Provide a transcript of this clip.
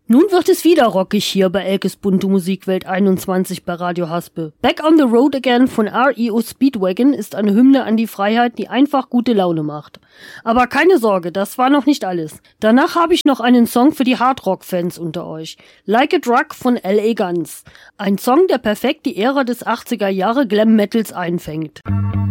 Nun wird es wieder rockig hier bei Elkes bunte Musikwelt 21 bei Radio Haspe. Back on the Road Again von REO Speedwagon ist eine Hymne an die Freiheit, die einfach gute Laune macht. Aber keine Sorge, das war noch nicht alles. Danach habe ich noch einen Song für die Hardrock-Fans unter euch. Like a Drug von L.A. Guns. Ein Song, der perfekt die Ära des 80er Jahre Glam Metals einfängt.